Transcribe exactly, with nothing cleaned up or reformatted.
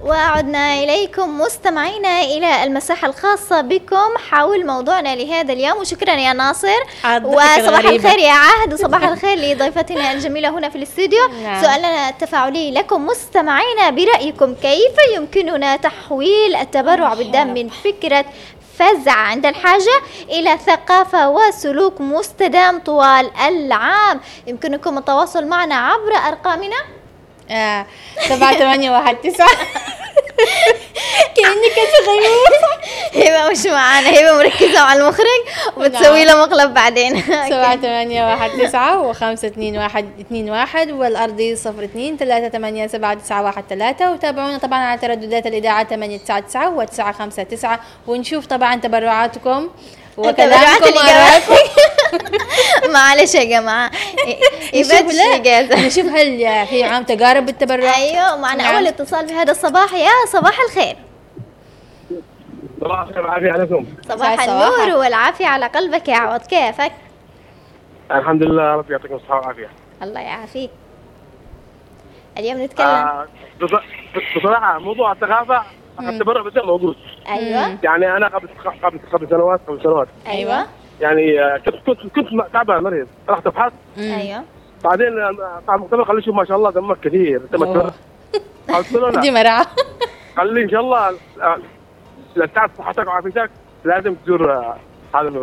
وعدنا إليكم مستمعينا إلى المساحة الخاصة بكم حول موضوعنا لهذا اليوم، وشكرا يا ناصر وصباح الخير يا عهد وصباح الخير لضيفتنا الجميلة هنا في الاستوديو. نعم. سؤالنا التفاعلي لكم مستمعينا، برأيكم كيف يمكننا تحويل التبرع بالدم من فكرة فزع عند الحاجة إلى ثقافة وسلوك مستدام طوال العام؟ يمكنكم التواصل معنا عبر أرقامنا آه سبعة ثمانية واحد تسعة. كأنك كنت غيور. هبة مش معانا، هبة مركزة مع المخرج وبتسوي له مقلب بعدين. سبعة ثمانية واحد تسعة وخمسة اثنين واحد اثنين واحد والأرضي صفر اثنين ثلاثة ثمانية سبعة تسعة واحد ثلاثة، وتابعونا طبعا على ترددات الإذاعة ثمانية تسعة تسعة وتسعة خمسة تسعة، ونشوف طبعا تبرعاتكم وكلامكم وآرائكم. معلش يا جماعة نشوف هل في عام تجارب بالتبرع. أيوة معنا أول اتصال في هذا الصباح. يا صباح الخير. صباح الخير والعافية عليكم. صباح النور والعافية على قلبك يا عوض، كيفك؟ الحمد لله، ربي يعطيكم الصحة والعافية. الله يعافيك. اليوم نتكلم آه بصراحة موضوع الثقافة التبرع بالدم موجود. ايوه يعني انا قبل قبل قبل سنوات قبل سنوات ايوه يعني كنت كنت كنت تعبان مريض، رحت ابحث. ايوه بعدين طبعا المختبر قال لي شوف ما شاء الله دمك كثير دمك. قلت له لا دي مرعى. قال لي ان شاء الله لا تعرف صحتك وعافيتك لازم تزور هذا